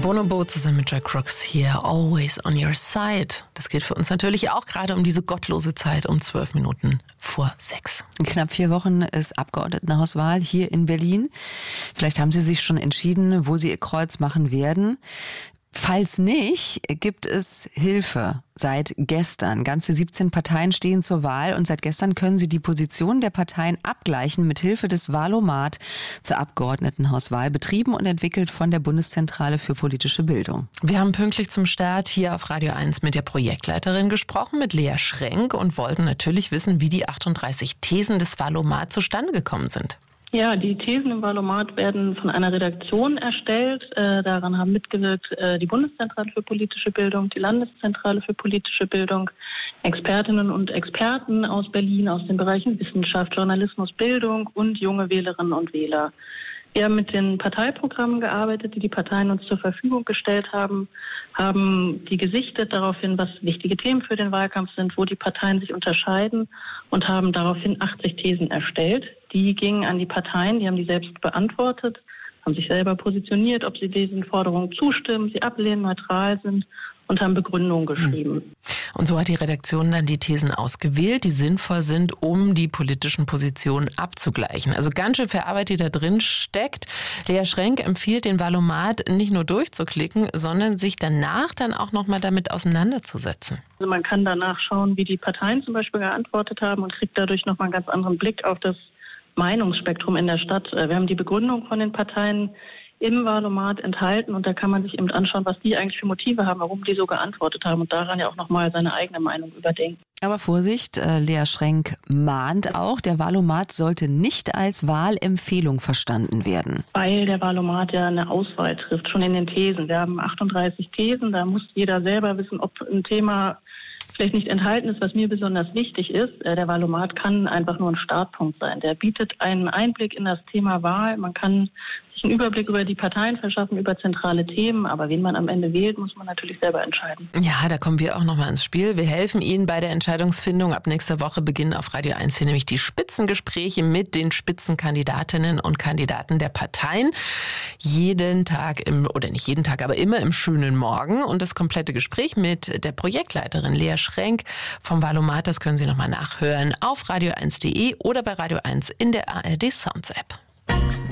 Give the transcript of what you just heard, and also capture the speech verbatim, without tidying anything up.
Bonobo zusammen mit Jack Crooks hier, Always on Your Side. Das geht für uns natürlich auch gerade um diese gottlose Zeit um zwölf Minuten vor sechs. In knapp vier Wochen ist Abgeordnetenhauswahl hier in Berlin. Vielleicht haben Sie sich schon entschieden, wo Sie Ihr Kreuz machen werden. Falls nicht, gibt es Hilfe. Seit gestern. Ganze siebzehn Parteien stehen zur Wahl und seit gestern können Sie die Position der Parteien abgleichen mit Hilfe des Wahlomat zur Abgeordnetenhauswahl, betrieben und entwickelt von der Bundeszentrale für politische Bildung. Wir haben pünktlich zum Start hier auf Radio eins mit der Projektleiterin gesprochen, mit Lea Schrenk, und wollten natürlich wissen, wie die achtunddreißig Thesen des Wahlomat zustande gekommen sind. Ja, die Thesen im Wahlomat werden von einer Redaktion erstellt. Äh, daran haben mitgewirkt äh, die Bundeszentrale für politische Bildung, die Landeszentrale für politische Bildung, Expertinnen und Experten aus Berlin, aus den Bereichen Wissenschaft, Journalismus, Bildung und junge Wählerinnen und Wähler. Wir haben mit den Parteiprogrammen gearbeitet, die die Parteien uns zur Verfügung gestellt haben, haben die gesichtet darauf hin, was wichtige Themen für den Wahlkampf sind, wo die Parteien sich unterscheiden, und haben daraufhin achtzig Thesen erstellt. Die gingen an die Parteien, die haben die selbst beantwortet, haben sich selber positioniert, ob sie diesen Forderungen zustimmen, sie ablehnen, neutral sind, und haben Begründungen geschrieben. Und so hat die Redaktion dann die Thesen ausgewählt, die sinnvoll sind, um die politischen Positionen abzugleichen. Also ganz schön viel Arbeit, die da drin steckt. Lea Schrenk empfiehlt, den Wahlomat nicht nur durchzuklicken, sondern sich danach dann auch nochmal damit auseinanderzusetzen. Also man kann danach schauen, wie die Parteien zum Beispiel geantwortet haben, und kriegt dadurch nochmal einen ganz anderen Blick auf das Meinungsspektrum in der Stadt. Wir haben die Begründung von den Parteien im Wahlomat enthalten, und da kann man sich eben anschauen, was die eigentlich für Motive haben, warum die so geantwortet haben, und daran ja auch nochmal seine eigene Meinung überdenken. Aber Vorsicht, äh, Lea Schrenk mahnt auch, der Wahlomat sollte nicht als Wahlempfehlung verstanden werden. Weil der Wahlomat ja eine Auswahl trifft, schon in den Thesen. Wir haben achtunddreißig Thesen, da muss jeder selber wissen, ob ein Thema vielleicht nicht enthalten ist, was mir besonders wichtig ist. Der Wahlomat kann einfach nur ein Startpunkt sein. Der bietet einen Einblick in das Thema Wahl. Man kann sich einen Überblick über die Parteien verschaffen, über zentrale Themen. Aber wen man am Ende wählt, muss man natürlich selber entscheiden. Ja, da kommen wir auch nochmal ins Spiel. Wir helfen Ihnen bei der Entscheidungsfindung. Ab nächster Woche beginnen auf Radio eins hier nämlich die Spitzengespräche mit den Spitzenkandidatinnen und Kandidaten der Parteien. Jeden Tag, im oder nicht jeden Tag, aber immer im schönen Morgen. Und das komplette Gespräch mit der Projektleiterin Lea Schrenk vom Wahlomat, das können Sie nochmal nachhören auf radio eins punkt de oder bei Radio eins in der A R D Sounds App.